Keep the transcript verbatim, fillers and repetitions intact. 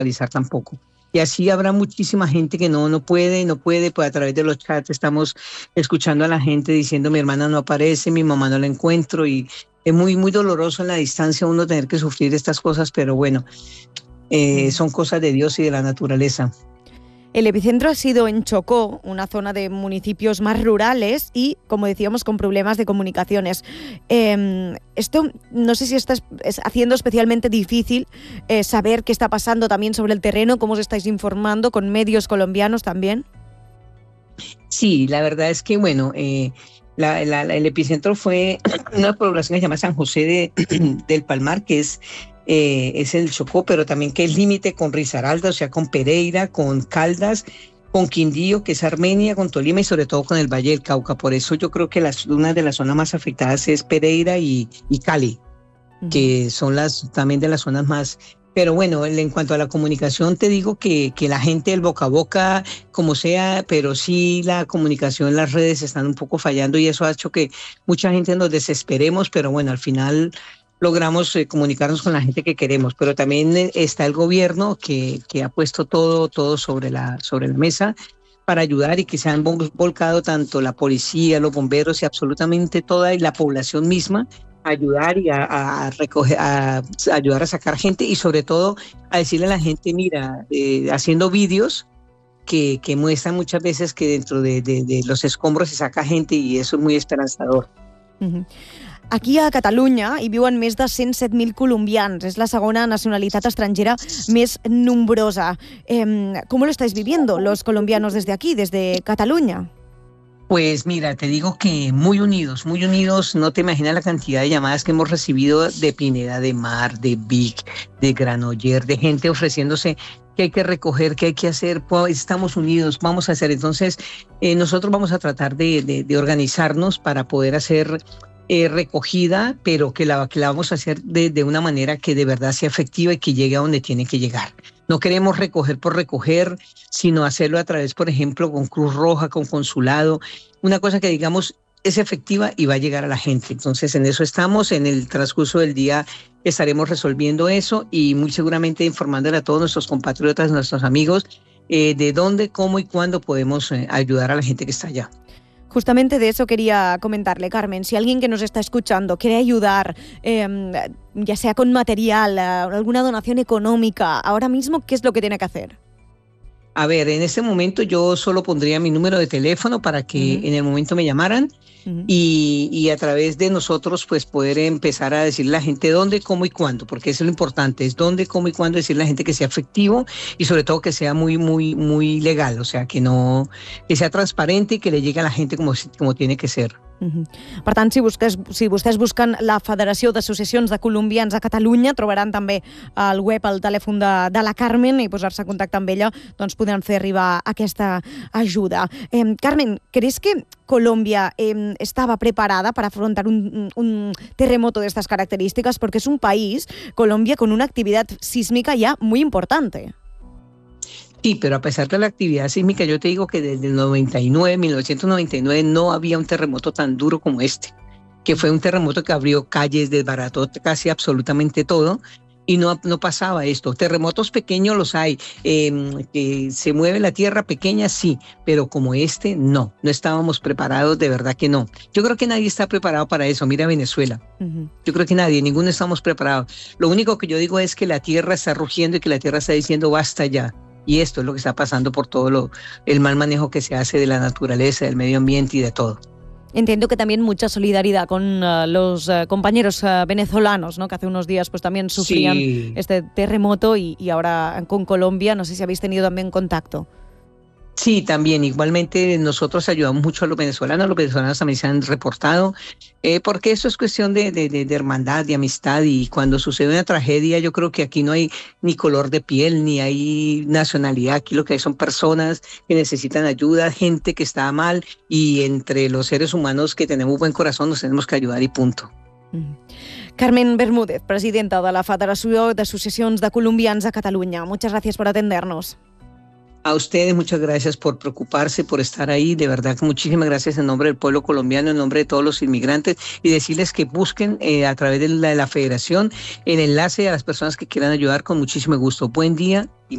localizar tampoco. Y así habrá muchísima gente que no, no puede, no puede, pues a través de los chats estamos escuchando a la gente diciendo mi hermana no aparece, mi mamá no la encuentro, y es muy, muy doloroso en la distancia uno tener que sufrir estas cosas, pero bueno, eh, son cosas de Dios y de la naturaleza. El epicentro ha sido en Chocó, una zona de municipios más rurales y, como decíamos, con problemas de comunicaciones. Eh, esto no sé si está haciendo especialmente difícil eh, saber qué está pasando también sobre el terreno, cómo os estáis informando con medios colombianos también. Sí, la verdad es que, bueno, eh, la, la, la, el epicentro fue una población que se llama San José de, del Palmar, que es... Eh, es el Chocó, pero también que es límite con Risaralda, o sea, con Pereira, con Caldas, con Quindío, que es Armenia, con Tolima y sobre todo con el Valle del Cauca. Por eso yo creo que las, una de las zonas más afectadas es Pereira y, y Cali, uh-huh. que son las también de las zonas más... Pero bueno, en cuanto a la comunicación, te digo que, que la gente, el boca a boca, como sea, pero sí la comunicación, las redes están un poco fallando y eso ha hecho que mucha gente nos desesperemos, pero bueno, al final... logramos eh, comunicarnos con la gente que queremos, pero también eh, está el gobierno que, que ha puesto todo, todo sobre, la, sobre la mesa para ayudar y que se han volcado tanto la policía, los bomberos y absolutamente toda la población misma a ayudar y a, a, recoger, a, a ayudar a sacar gente y sobre todo a decirle a la gente, mira, eh, haciendo vídeos que, que muestran muchas veces que dentro de, de, de los escombros se saca gente y eso es muy esperanzador. Uh-huh. Aquí a Catalunya hi viuen més de cent set mil colombians. És la segona nacionalitat estrangera més nombrosa. Eh, ¿Cómo lo estáis viviendo los colombianos desde aquí, desde Cataluña? Pues mira, te digo que muy unidos, muy unidos. No te imaginas la cantidad de llamadas que hemos recibido de Pineda de Mar, de Vic, de Granoller, de gente ofreciéndose que hay que recoger, que hay que hacer, pues estamos unidos, vamos a hacer. Entonces, eh, nosotros vamos a tratar de, de, de organizarnos para poder hacer... Eh, recogida, pero que la, que la vamos a hacer de, de una manera que de verdad sea efectiva y que llegue a donde tiene que llegar. No queremos recoger por recoger, sino hacerlo a través, por ejemplo, con Cruz Roja, con Consulado, una cosa que digamos es efectiva y va a llegar a la gente. Entonces en eso estamos, en el transcurso del día estaremos resolviendo eso y muy seguramente informándole a todos nuestros compatriotas, nuestros amigos, eh, de dónde, cómo y cuándo podemos eh, ayudar a la gente que está allá. Justamente de eso quería comentarle, Carmen. Si alguien que nos está escuchando quiere ayudar, eh, ya sea con material, alguna donación económica, ahora mismo, ¿qué es lo que tiene que hacer? A ver, en este momento yo solo pondría mi número de teléfono para que uh-huh. en el momento me llamaran uh-huh. y, y a través de nosotros pues poder empezar a decirle a la gente dónde, cómo y cuándo, porque eso es lo importante, es dónde, cómo y cuándo, decirle a la gente que sea efectivo y sobre todo que sea muy, muy, muy legal, o sea, que no, que sea transparente y que le llegue a la gente como, como tiene que ser. Uh-huh. Per tant, si vostès, si vostès busquen la Federació d'Associacions de Colombians a Catalunya, trobaran també al web el telèfon de, de la Carmen i posar-se en contacte amb ella, doncs podran fer arribar aquesta ajuda. Eh, Carmen, ¿crees que Colombia eh, estaba preparada para afrontar un, un terremoto de estas características? Porque es un país, Colombia, con una actividad sísmica ya muy importante. Sí, pero a pesar de la actividad sísmica, yo te digo que desde el noventa y nueve, mil novecientos noventa y nueve no había un terremoto tan duro como este, que fue un terremoto que abrió calles, desbarató casi absolutamente todo y no, no pasaba esto. Terremotos pequeños los hay, eh, que se mueve la tierra pequeña, sí, pero como este, no, no estábamos preparados, de verdad que no. Yo creo que nadie está preparado para eso, mira Venezuela. Uh-huh. Yo creo que nadie, ninguno estamos preparados. Lo único que yo digo es que la tierra está rugiendo y que la tierra está diciendo basta ya. Y esto es lo que está pasando por todo lo, el mal manejo que se hace de la naturaleza, del medio ambiente y de todo. Entiendo que también mucha solidaridad con uh, los uh, compañeros uh, venezolanos, ¿no? Que hace unos días pues también sufrían sí. este terremoto y, y ahora con Colombia, no sé si habéis tenido también contacto. Sí, también, igualmente nosotros ayudamos mucho a los venezolanos, los venezolanos también se han reportado, eh, porque eso es cuestión de, de, de, de hermandad, de amistad, y cuando sucede una tragedia yo creo que aquí no hay ni color de piel, ni hay nacionalidad, aquí lo que hay son personas que necesitan ayuda, gente que está mal, y entre los seres humanos que tenemos buen corazón nos tenemos que ayudar y punto. Mm. Carmen Bermúdez, presidenta de la Federació d'Associacions de Colombians a Catalunya, muchas gracias por atendernos. A ustedes muchas gracias por preocuparse, por estar ahí, de verdad que muchísimas gracias en nombre del pueblo colombiano, en nombre de todos los inmigrantes, y decirles que busquen eh, a través de la, de la federación el enlace a las personas que quieran ayudar con muchísimo gusto. Buen día. Y